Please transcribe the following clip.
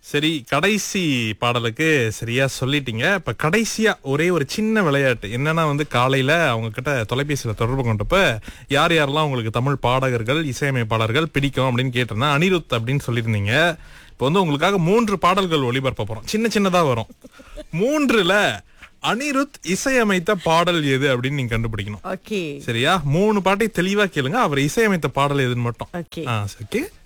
சரி, கடைசி பாடலுக்கு சரியா சொல்லிட்டீங்க. இப்ப கடைசியா ஒரே ஒரு சின்ன விளையாட்டு என்னன்னா காலையில அவங்க கிட்ட தொலைபேசியில தொடர்பு கொண்டப்ப யார் யாரெல்லாம் உங்களுக்கு தமிழ் பாடகர்கள் இசையமைப்பாளர்கள் பிடிக்கும் அப்படின்னு கேட்டிருந்தா அனிருத் அப்படின்னு சொல்லியிருந்தீங்க. இப்ப உங்களுக்காக 3 பாடல்கள் ஒளிபரப்ப போறோம். சின்ன சின்னதா வரும். 3ல அனிருத் இசையமைத்த பாடல் எது அப்படின்னு நீங்க கண்டுபிடிக்கணும். ஓகே சரியா? 3 பாட்டை தெளிவா கேளுங்க. அவர் இசையமைத்த பாடல் எதுன்னு மட்டும். Okay okay.